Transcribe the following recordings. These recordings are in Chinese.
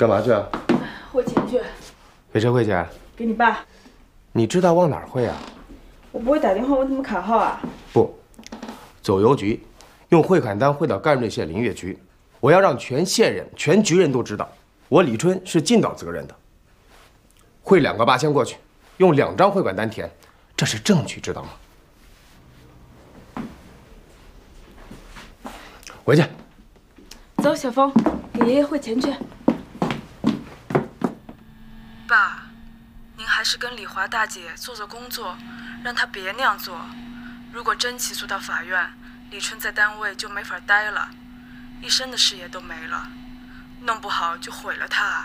干嘛去啊？ 汇钱去。 给谁汇钱？ 给你爸。 你知道往哪儿汇啊？ 我不会打电话问他们卡号啊。 不，走邮局，用汇款单汇到甘瑞县林业局。我要让全县人、全局人都知道，我李春是尽到责任的。汇2个8000过去，用2张汇款单填，这是证据，知道吗？回去。 走，小峰，给爷爷汇钱去。 爸，您还是跟李华大姐做做工作，让她别那样做。如果真起诉到法院，李春在单位就没法待了，一生的事业都没了，弄不好就毁了她。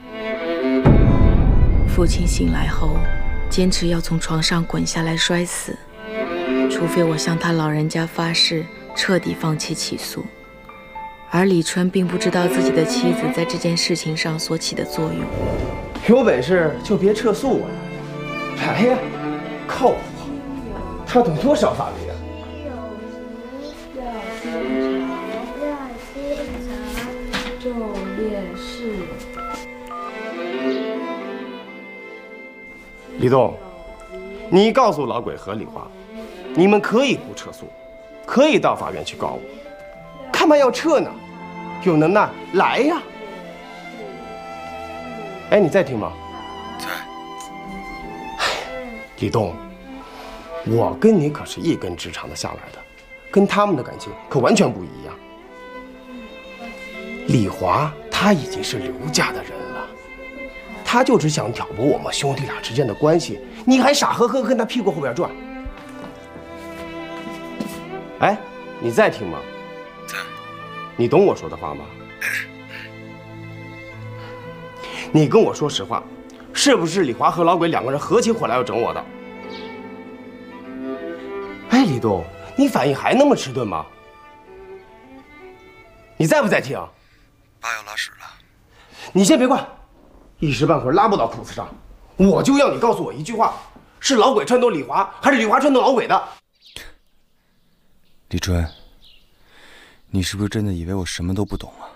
父亲醒来后，坚持要从床上滚下来摔死，除非我向他老人家发誓，彻底放弃起诉。而李春并不知道自己的妻子在这件事情上所起的作用。 有本事就别撤诉我了，来呀，靠我！他懂多少法律啊？ 昼夜市。 李栋，你告诉老鬼和李华，你们可以不撤诉，可以到法院去告我，干嘛要撤呢？有能耐来呀！哎，你在听吗？ 在。 李栋，我跟你可是一根直肠的下来的，跟他们的感情可完全不一样。李华他已经是刘家的人了，他就只想挑拨我们兄弟俩之间的关系，你还傻呵呵跟他屁股后边转。哎，你在听吗？ 在。 你懂我说的话吗？你跟我说实话，是不是李华和老鬼2个人合起伙来要整我的？哎，李栋，你反应还那么迟钝吗？你在不在听？ 爸要拉屎了。 你先别管，一时半会儿拉不到裤子上。我就要你告诉我一句话：是老鬼串动李华，还是李华串动老鬼的？ 李春，你是不是真的以为我什么都不懂啊？